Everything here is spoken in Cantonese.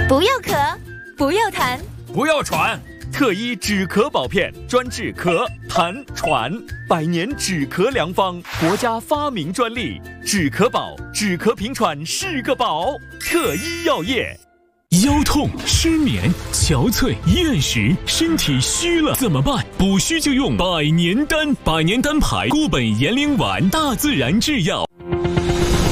不要咳，不要痰， 不要喘。特医止咳宝片，专治咳、痰、喘，100年止咳良方，国家发明专利。止咳宝，止咳平喘是个宝。特医药业。 腰痛、失眠、憔悴、厌食，身体虚了怎么办？补虚就用百年丹，百年丹牌固本延龄丸，大自然制药。